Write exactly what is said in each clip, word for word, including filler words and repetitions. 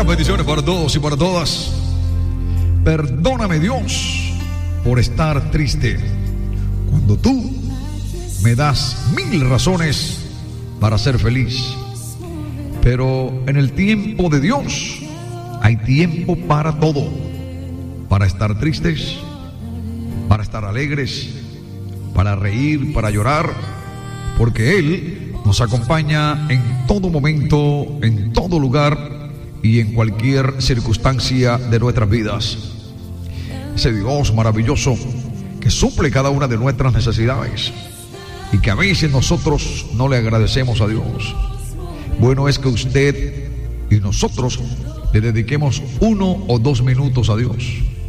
Buenas bendiciones para todos y para todas. Perdóname, Dios, por estar triste cuando tú me das mil razones para ser feliz. Pero en el tiempo de Dios hay tiempo para todo. Para estar tristes, para estar alegres, para reír, para llorar, porque Él nos acompaña en todo momento, en todo lugar y en cualquier circunstancia de nuestras vidas. Ese Dios maravilloso que suple cada una de nuestras necesidades y que a veces nosotros no le agradecemos a Dios. Bueno es que usted y nosotros le dediquemos uno o dos minutos a Dios,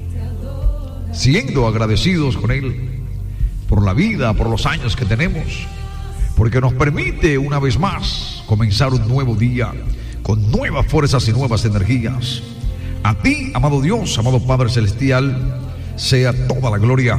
siendo agradecidos con Él por la vida, por los años que tenemos, porque nos permite una vez más comenzar un nuevo día con nuevas fuerzas y nuevas energías. A ti, amado Dios, amado Padre Celestial, sea toda la gloria.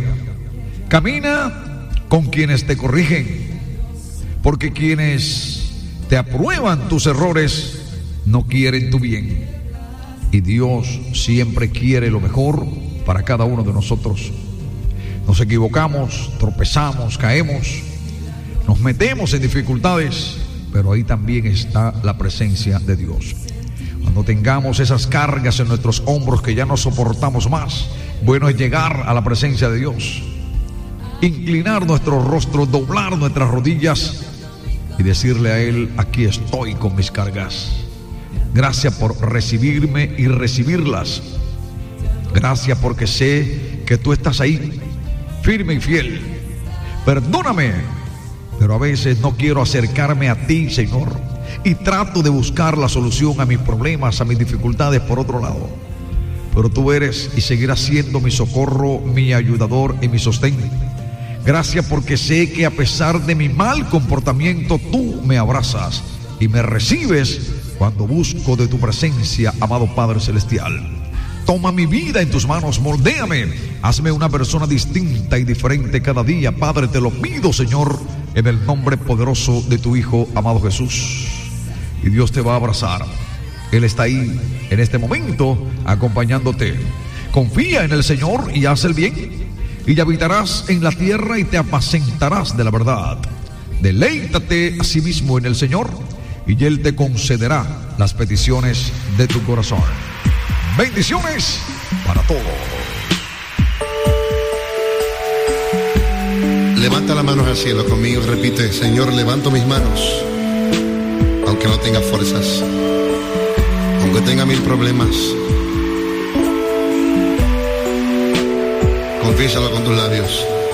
Camina con quienes te corrigen, porque quienes te aprueban tus errores no quieren tu bien. Y Dios siempre quiere lo mejor para cada uno de nosotros. Nos equivocamos, tropezamos, caemos, nos metemos en dificultades, pero ahí también está la presencia de Dios. Cuando tengamos esas cargas en nuestros hombros que ya no soportamos más, bueno es llegar a la presencia de Dios, inclinar nuestro rostro, doblar nuestras rodillas y decirle a Él: aquí estoy con mis cargas. Gracias por recibirme y recibirlas. Gracias porque sé que tú estás ahí, firme y fiel. Perdóname, pero a veces no quiero acercarme a ti, Señor, y trato de buscar la solución a mis problemas, a mis dificultades por otro lado. Pero tú eres y seguirás siendo mi socorro, mi ayudador y mi sostén. Gracias porque sé que a pesar de mi mal comportamiento, tú me abrazas y me recibes cuando busco de tu presencia, amado Padre Celestial. Toma mi vida en tus manos, moldéame, hazme una persona distinta y diferente cada día. Padre, te lo pido, Señor, en el nombre poderoso de tu Hijo, amado Jesús. Y Dios te va a abrazar. Él está ahí en este momento acompañándote. Confía en el Señor y haz el bien, y habitarás en la tierra y te apacentarás de la verdad. Deleítate a sí mismo en el Señor y Él te concederá las peticiones de tu corazón. Bendiciones para todos. Levanta las manos al cielo conmigo y repite: Señor, levanto mis manos, aunque no tenga fuerzas, aunque tenga mil problemas. Confiésalo con tus labios.